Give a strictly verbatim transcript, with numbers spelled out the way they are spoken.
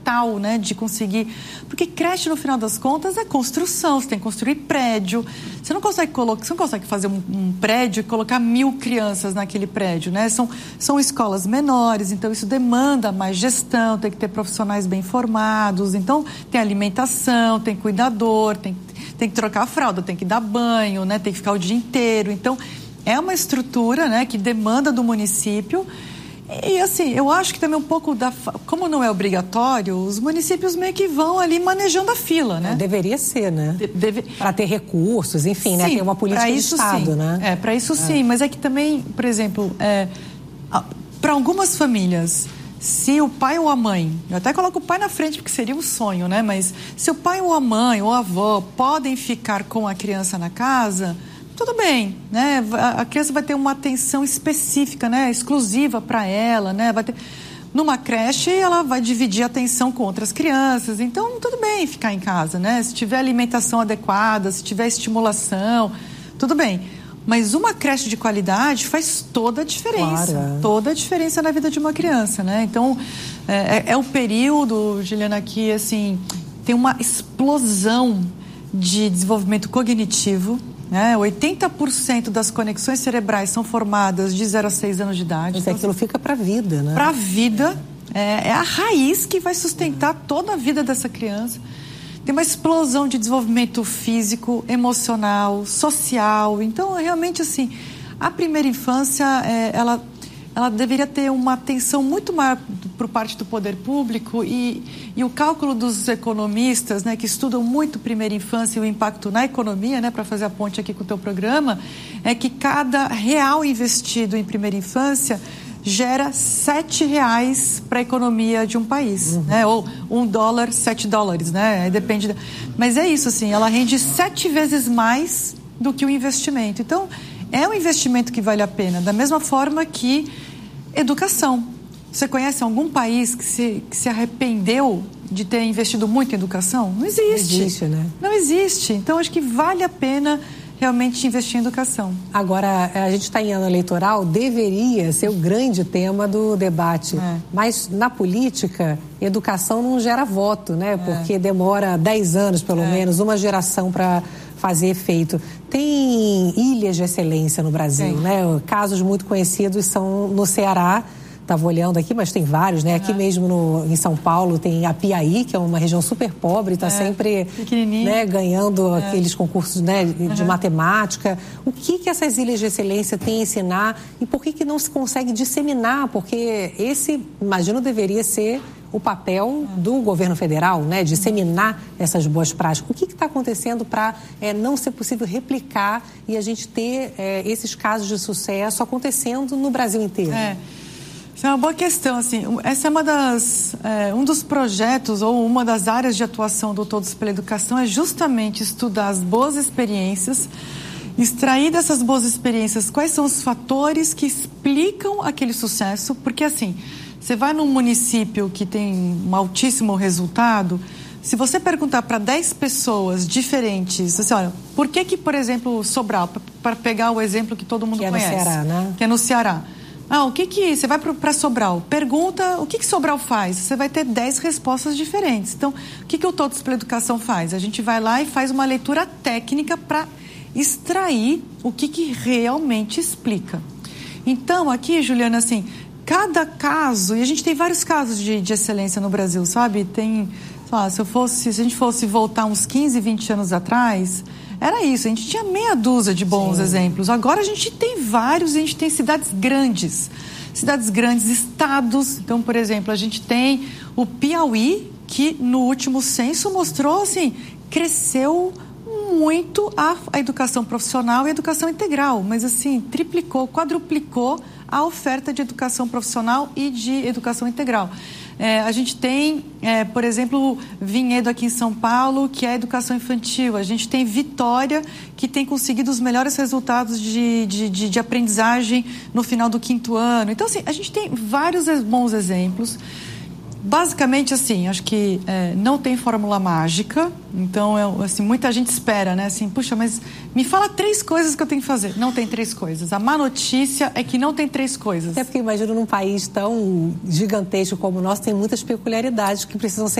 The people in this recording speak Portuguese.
mental, né, de conseguir... Porque creche, no final das contas, é construção, você tem que construir prédio. Você não consegue, colocar, você não consegue fazer um, um prédio e colocar mil crianças naquele prédio, né? São, são escolas menores, então isso demanda mais gestão, tem que ter profissionais bem formados, então tem alimentação, tem cuidador, tem, tem que trocar a fralda, tem que dar banho, né, tem que ficar o dia inteiro. Então, é uma estrutura, né, que demanda do município. E assim, eu acho que também um pouco da... Como não é obrigatório, os municípios meio que vão ali manejando a fila, né? Deveria ser, né? De, deve... Para ter recursos, enfim, sim, né? Tem uma política de Estado, sim. né? É, para isso é. sim, mas é que também, por exemplo, é, para algumas famílias, se o pai ou a mãe, eu até coloco o pai na frente porque seria um sonho, né? Mas se o pai ou a mãe ou a avó podem ficar com a criança na casa... Tudo bem, né? A criança vai ter uma atenção específica, né? Exclusiva para ela, né? Vai ter... Numa creche, ela vai dividir a atenção com outras crianças. Então, tudo bem ficar em casa, né? Se tiver alimentação adequada, se tiver estimulação, tudo bem. Mas uma creche de qualidade faz toda a diferença. Claro. Toda a diferença na vida de uma criança, né? Então, é, é o período, Juliana, que, assim, tem uma explosão de desenvolvimento cognitivo. É, oitenta por cento das conexões cerebrais são formadas de zero a seis anos de idade. Mas então, aquilo fica para a vida, né? Para a vida. É, é a raiz que vai sustentar toda a vida dessa criança. Tem uma explosão de desenvolvimento físico, emocional, social. Então, realmente, assim, a primeira infância, é, ela, ela deveria ter uma atenção muito maior por parte do poder público e, e o cálculo dos economistas, né, que estudam muito primeira infância e o impacto na economia, né, para fazer a ponte aqui com o teu programa, é que cada real investido em primeira infância gera sete reais para a economia de um país, uhum. né, ou um dólar, sete dólares, né, depende. Da... Mas é isso, assim, ela rende sete vezes mais do que o investimento. Então, é um investimento que vale a pena, da mesma forma que educação. Você conhece algum país que se, que se arrependeu de ter investido muito em educação? Não existe. Não existe, né? Não existe. Então, acho que vale a pena realmente investir em educação. Agora, a gente está em ano eleitoral, deveria ser o grande tema do debate. É. Mas, na política, educação não gera voto, né? Porque é. demora dez anos, pelo é. menos, uma geração para fazer efeito. Tem ilhas de excelência no Brasil, Sim. né? Casos muito conhecidos são no Ceará. Estava olhando aqui, mas tem vários, né? Aqui uhum. mesmo no, em São Paulo tem a Piaí, que é uma região super pobre, está é, sempre né, ganhando é. aqueles concursos né, de uhum. matemática. O que, que essas ilhas de excelência têm a ensinar e por que, que não se consegue disseminar? Porque esse, imagino, deveria ser o papel do governo federal, né? Disseminar essas boas práticas. O que está acontecendo para é, não ser possível replicar e a gente ter é, esses casos de sucesso acontecendo no Brasil inteiro? É. Isso é uma boa questão, assim, essa é uma das, é, um dos projetos ou uma das áreas de atuação do Todos pela Educação é justamente estudar as boas experiências, extrair dessas boas experiências quais são os fatores que explicam aquele sucesso, porque assim, você vai num município que tem um altíssimo resultado, se você perguntar para dez pessoas diferentes, assim, olha, por que que, por exemplo, Sobral, para pegar o exemplo que todo mundo que conhece, é no Ceará, né? Que é no Ceará. Ah, o que que... Você vai para Sobral, pergunta o que que Sobral faz. Você vai ter dez respostas diferentes. Então, o que que o Todos pela Educação faz? A gente vai lá e faz uma leitura técnica para extrair o que que realmente explica. Então, aqui, Juliana, assim, cada caso... E a gente tem vários casos de, de excelência no Brasil, sabe? Tem... Sei lá, se, eu fosse, se a gente fosse voltar uns quinze, vinte anos atrás... Era isso, a gente tinha meia dúzia de bons Sim. exemplos. Agora a gente tem vários, a gente tem cidades grandes. Cidades grandes, estados. Então, por exemplo, a gente tem o Piauí, que no último censo mostrou, assim, cresceu muito a, a educação profissional e a educação integral. Mas, assim, triplicou, quadruplicou a oferta de educação profissional e de educação integral. É, a gente tem, é, por exemplo, Vinhedo aqui em São Paulo, que é a educação infantil. A gente tem Vitória, que tem conseguido os melhores resultados de, de, de, de aprendizagem no final do quinto ano. Então, assim, a gente tem vários bons exemplos. Basicamente, assim, acho que é, não tem fórmula mágica. Então, é, assim, muita gente espera, né? Assim, puxa, mas me fala três coisas que eu tenho que fazer. Não tem três coisas. A má notícia é que não tem três coisas. Até porque, imagino, num país tão gigantesco como o nosso, tem muitas peculiaridades que precisam ser